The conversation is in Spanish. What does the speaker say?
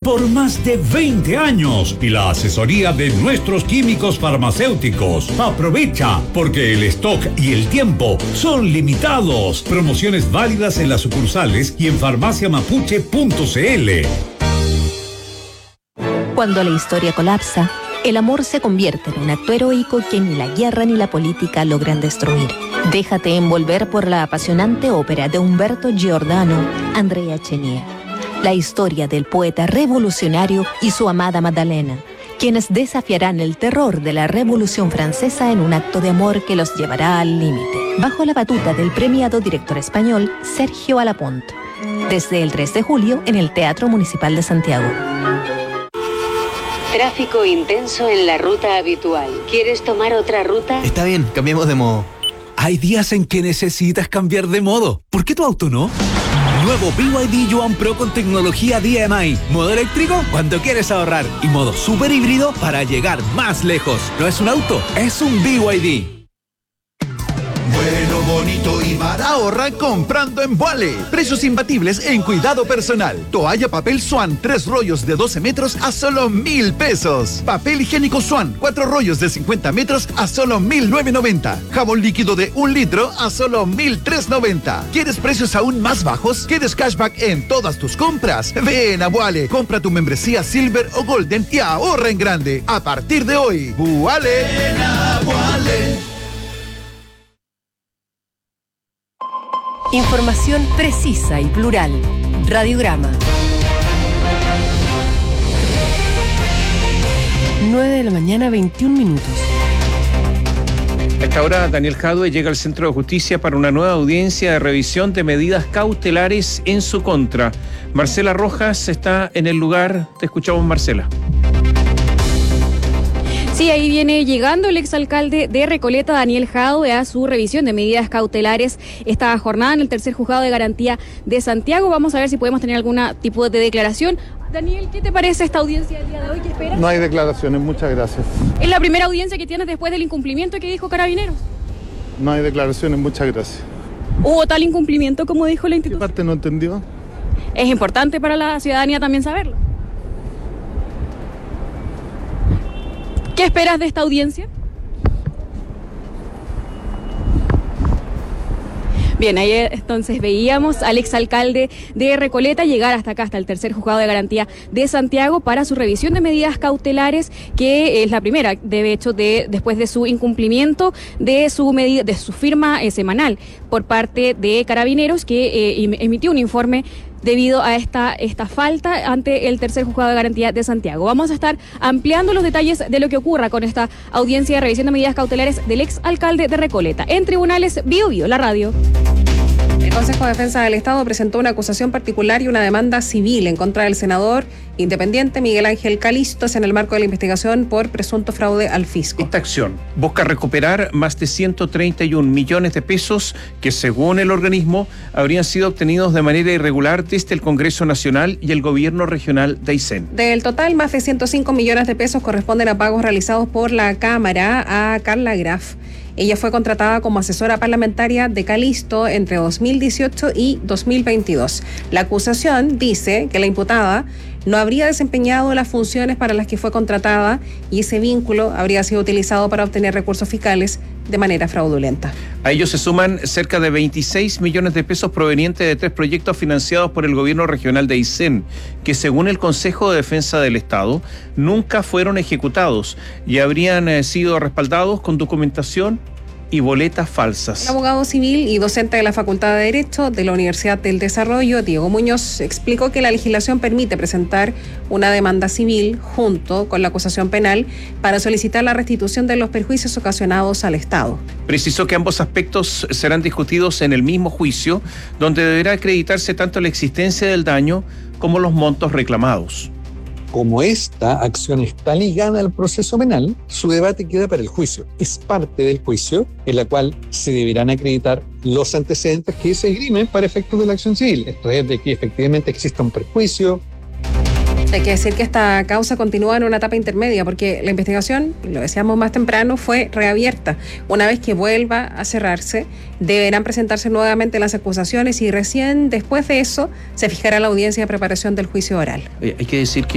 por más de 20 años y la asesoría de nuestros químicos farmacéuticos. Aprovecha, porque el stock y el tiempo son limitados. Promociones válidas en las sucursales y en farmaciamapuche.cl. Cuando la historia colapsa, el amor se convierte en un acto heroico que ni la guerra ni la política logran destruir. Déjate envolver por la apasionante ópera de Umberto Giordano, Andrea Chenier. La historia del poeta revolucionario y su amada Magdalena, quienes desafiarán el terror de la Revolución Francesa en un acto de amor que los llevará al límite, bajo la batuta del premiado director español Sergio Alapont. Desde el 3 de julio en el Teatro Municipal de Santiago. Tráfico intenso en la ruta habitual. ¿Quieres tomar otra ruta? Está bien, cambiemos de modo. Hay días en que necesitas cambiar de modo. ¿Por qué tu auto no? Nuevo BYD Yuan Pro con tecnología DMI. Modo eléctrico cuando quieres ahorrar. Y modo super híbrido para llegar más lejos. No es un auto, es un BYD. Bueno, bonito y barato. Ahorra comprando en Vuale. Precios imbatibles en cuidado personal. Toalla papel Swan, 3 rollos de 12 metros a solo 1,000 pesos. Papel higiénico Swan, 4 rollos de 50 metros a solo 1,990. Jabón líquido de 1 litro a solo 1,390. ¿Quieres precios aún más bajos? ¿Quieres cashback en todas tus compras? Ven a Vuale. Compra tu membresía Silver o Golden y ahorra en grande. A partir de hoy, Vuale. Ven a Vuale. Información precisa y plural. Radiograma. 9:21 a.m. A esta hora, Daniel Jadue llega al Centro de Justicia para una nueva audiencia de revisión de medidas cautelares en su contra. Marcela Rojas está en el lugar. Te escuchamos, Marcela. Sí, ahí viene llegando el exalcalde de Recoleta, Daniel Jadue, a su revisión de medidas cautelares esta jornada en el tercer juzgado de garantía de Santiago. Vamos a ver si podemos tener algún tipo de declaración. Daniel, ¿qué te parece esta audiencia del día de hoy? ¿Qué esperas? No hay declaraciones, muchas gracias. ¿Es la primera audiencia que tienes después del incumplimiento que dijo Carabineros? No hay declaraciones, muchas gracias. ¿Hubo tal incumplimiento como dijo la institución? ¿Qué parte no entendió? Es importante para la ciudadanía también saberlo. ¿Qué esperas de esta audiencia? Bien, ahí entonces veíamos al exalcalde de Recoleta llegar hasta acá, hasta el tercer juzgado de garantía de Santiago para su revisión de medidas cautelares, que es la primera, de hecho, después de su incumplimiento de su firma semanal por parte de Carabineros, que emitió un informe debido a esta falta ante el tercer juzgado de garantía de Santiago. Vamos a estar ampliando los detalles de lo que ocurra con esta audiencia de revisión de medidas cautelares del exalcalde de Recoleta. En Tribunales Biobío, la radio. El Consejo de Defensa del Estado presentó una acusación particular y una demanda civil en contra del senador independiente Miguel Ángel Calistos en el marco de la investigación por presunto fraude al fisco. Esta acción busca recuperar más de 131 millones de pesos que, según el organismo, habrían sido obtenidos de manera irregular desde el Congreso Nacional y el Gobierno Regional de Aysén. Del total, más de 105 millones de pesos corresponden a pagos realizados por la Cámara a Carla Graf. Ella fue contratada como asesora parlamentaria de Calisto entre 2018 y 2022. La acusación dice que la imputada no habría desempeñado las funciones para las que fue contratada y ese vínculo habría sido utilizado para obtener recursos fiscales de manera fraudulenta. A ellos se suman cerca de 26 millones de pesos provenientes de 3 proyectos financiados por el Gobierno Regional de Aysén, que según el Consejo de Defensa del Estado nunca fueron ejecutados y habrían sido respaldados con documentación y boletas falsas. El abogado civil y docente de la Facultad de Derecho de la Universidad del Desarrollo, Diego Muñoz, explicó que la legislación permite presentar una demanda civil junto con la acusación penal para solicitar la restitución de los perjuicios ocasionados al Estado. Precisó que ambos aspectos serán discutidos en el mismo juicio, donde deberá acreditarse tanto la existencia del daño como los montos reclamados. Como esta acción está ligada al proceso penal, su debate queda para el juicio. Es parte del juicio en la cual se deberán acreditar los antecedentes que se esgrimen para efectos de la acción civil. Esto es de que efectivamente exista un perjuicio. Hay que decir que esta causa continúa en una etapa intermedia porque la investigación, lo decíamos más temprano, fue reabierta. Una vez que vuelva a cerrarse, deberán presentarse nuevamente las acusaciones y recién después de eso se fijará la audiencia de preparación del juicio oral. Hay que decir que